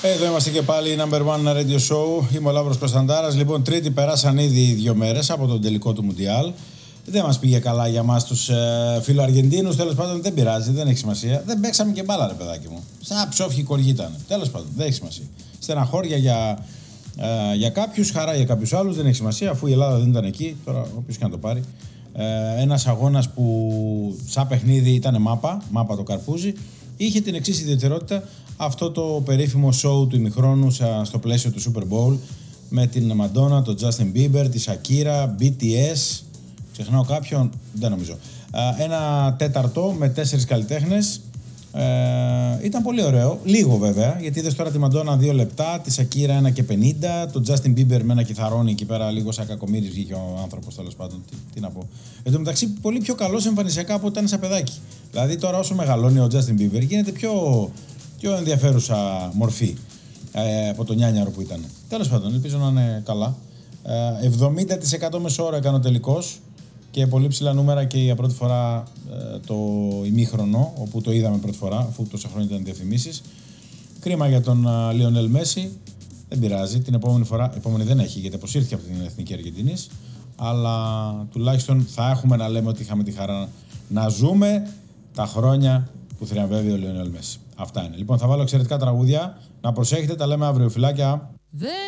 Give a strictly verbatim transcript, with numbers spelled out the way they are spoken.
Εδώ είμαστε και πάλι, number one radio show. Είμαι ο Λαύρος Κωνσταντάρας. Λοιπόν, Τρίτη περάσαν ήδη δύο μέρες από τον τελικό του Μουντιάλ. Δεν μας πήγε καλά για μας τους ε, φιλοαργεντίνους. Τέλος πάντων, δεν πειράζει, δεν έχει σημασία. Δεν παίξαμε και μπάλα, ρε παιδάκι μου. Σαν ψόφιοι κοργοί ήταν. Τέλος πάντων, δεν έχει σημασία. Στεναχώρια για, ε, για κάποιους, χαρά για κάποιους άλλους. Δεν έχει σημασία, αφού η Ελλάδα δεν ήταν εκεί. Τώρα, όποιος και να το πάρει. Ε, ένας αγώνας που, σαν παιχνίδι, ήταν μάπα, μάπα το καρπούζι. Είχε την εξής ιδιαιτερότητα. Αυτό το περίφημο show του ημιχρόνου στο πλαίσιο του Super Bowl με την Madonna, τον Justin Bieber, τη Shakira, μπι τι ες, ξεχνάω κάποιον, δεν νομίζω. Ένα τέταρτο με τέσσερις καλλιτέχνες. Ε, ήταν πολύ ωραίο, λίγο βέβαια, γιατί είδες τώρα τη Madonna δύο λεπτά, τη Shakira ένα και πενήντα, τον Justin Bieber με ένα κιθαρόνι εκεί πέρα, λίγο σαν κακομοίρης βγήκε ο άνθρωπος, τέλος πάντων. Τι, τι να πω. Εν τω μεταξύ, πολύ πιο καλός εμφανισιακά από όταν ήταν σαν παιδάκι. Δηλαδή τώρα όσο μεγαλώνει ο Justin Bieber γίνεται πιο. πιο ενδιαφέρουσα μορφή ε, από το νιάνιαρο που ήταν. Τέλος πάντων, ελπίζω να είναι καλά. Ε, εβδομήντα τοις εκατό μεσόωρο έκανε ο τελικός και πολύ ψηλά νούμερα και για πρώτη φορά ε, το ημίχρονο, όπου το είδαμε πρώτη φορά, αφού τόσα χρόνια ήταν διαφημίσεις. Κρίμα για τον Λιονέλ Μέση, δεν πειράζει. Την επόμενη φορά, επόμενη δεν έχει, γιατί αποσύρθηκε από την Εθνική Αργεντινής, αλλά τουλάχιστον θα έχουμε να λέμε ότι είχαμε τη χαρά να ζούμε τα χρόνια που θριαμβεύει ο Λιονέλ Μέση. Αυτά είναι. Λοιπόν, θα βάλω εξαιρετικά τραγούδια. Να προσέχετε, τα λέμε αύριο, φιλάκια.